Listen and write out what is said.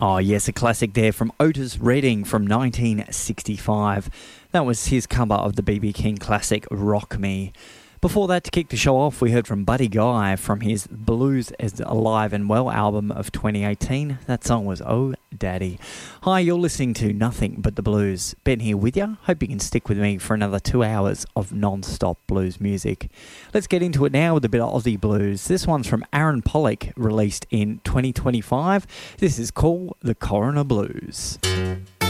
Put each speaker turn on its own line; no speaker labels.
Oh yes, a classic there from Otis Redding from 1965. That was his cover of the B.B. King classic Rock Me. Before that, to kick the show off, we heard from Buddy Guy from his Blues as Alive and Well album of 2018. That song was Oh Daddy. Hi, you're listening to Nothing But the Blues. Ben here with you. Hope you can stick with me for another 2 hours of non-stop blues music. Let's get into it now with a bit of Aussie blues. This one's from Aaron Pollock, released in 2025. This is called The Coroner Blues.